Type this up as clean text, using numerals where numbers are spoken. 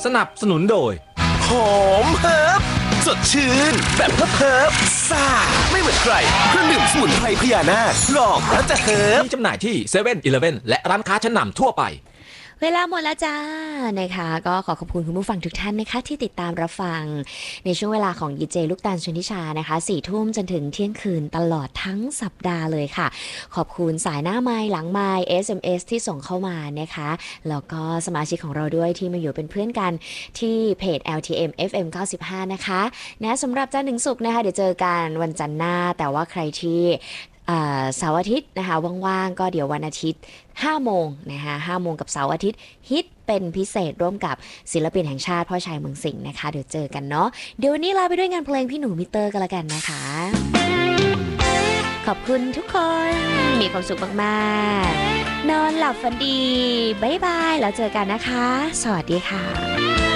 สนับสนุนโดยหอมเฮิร์บสดชื่นแบบเฮิร์บซ่าไม่เหมือนใครเครื่องดื่มสมุนไพรพญานาคลองแล้วจะเฮิร์บมีจำหน่ายที่เซเว่นอีเลฟเว่นและร้านค้าชั้นนำทั่วไปเวลาหมดแล้วจ้านะคะก็ขอบคุณคุณผู้ฟังทุกท่านนะคะที่ติดตามรับฟังในช่วงเวลาของดีเจลูกตาลชนทิชานะคะ4 ทุ่มจนถึงเที่ยงคืนตลอดทั้งสัปดาห์เลยค่ะขอบคุณสายหน้าไมค์หลังไมค์ SMS ที่ส่งเข้ามานะคะแล้วก็สมาชิกของเราด้วยที่มาอยู่เป็นเพื่อนกันที่เพจ LTM FM 95นะคะนะสำหรับจันทร์ถึงศุกร์นะคะเดี๋ยวเจอกันวันจันทร์หน้าแต่ว่าใครที่เสาร์อาทิตย์นะคะว่างๆก็เดี๋ยววันอาทิตย์5 โมงนะคะ5 โมงกับเสาร์อาทิตย์ฮิตเป็นพิเศษร่วมกับศิลปินแห่งชาติพ่อชัยเมืองสิงห์นะคะเดี๋ยวเจอกันเนาะเดี๋ยววันนี้ลาไปด้วยงานเพลงพี่หนูมิเตอร์กันละกันนะคะขอบคุณทุกคนมีความสุขมากๆนอนหลับฝันดีบ๊ายบายแล้วเจอกันนะคะสวัสดีค่ะ